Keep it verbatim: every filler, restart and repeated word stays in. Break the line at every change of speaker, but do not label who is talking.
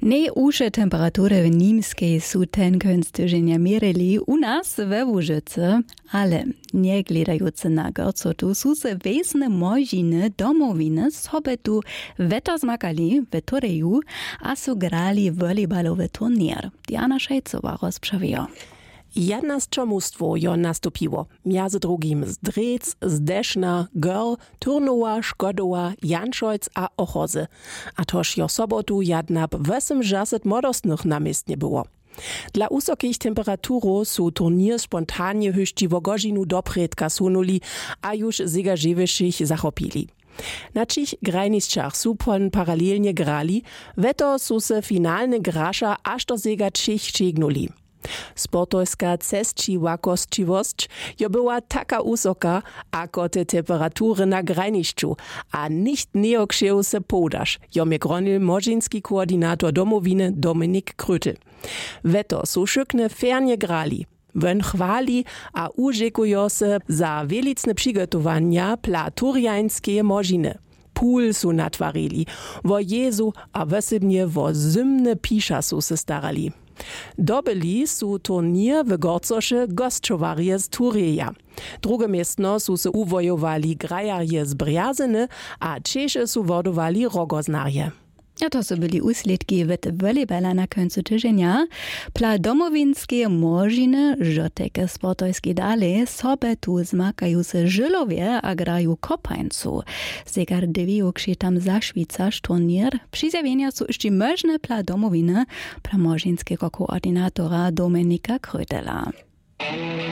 Najúžsze temperatury w Nímskej sú ten koniec týždňa mierili u nás ve Łużycy, ale negledajúce na Gorcotu sú se vesne možiny domoviny sobe tu veto zmakali v Tureju a sú grali volejbalowy turnier. Diana Šejcová rozprawia.
Jedna z czomustwo jo nastupiło. Między drugim Zdrec, Zdeszna, Görl, Turnowa, Škodowa, Janšojc a Ochozy. A toż jo sobotu jadnab osiemdziesiąt młodostnych namiestnie było. Dla wysokich temperaturów są turnier spontanie hyściwo godzinu dopredka sunuli, a już zegarzewyszych zachopili. Na czych grajniszczach są pon paralelnie grali, weto są se finalne grasza aż do zega trzech ścignuli. Sportojska cestčiwakosćiwosć jo była taka usoka, ako te temperatury na granišću, a nicht neokšeł se podaš, jo mnie gronil možinski koordinator domowiny Dominik Krötel. Weto su šykne fernje grali. Wön chwali a użekujo se za velicne przygotowania pla turjańskie možiny. Pool su natwarili, wo Jezu a wesybnie wo zymne pisza su se starali. Dobili su turnier w Gorcosze gostczowarje z Tureja. Drugie miestno su se uwojowali grajarje z Brjazyny, a Češe su wodowali rogoznarje.
A to są byli usledki w volejbala na końcu tygodnia. Pla domowinskie możiny, że takie sportojskie dale sobie tu zmakają se żylowie a grają kopańcu. Zegar dywiu, krzy tam zašvicaš turnier, przyzjawienia są jeszcze możne pla domowiny, pla możinskiego koordynatora Dominika Krötela.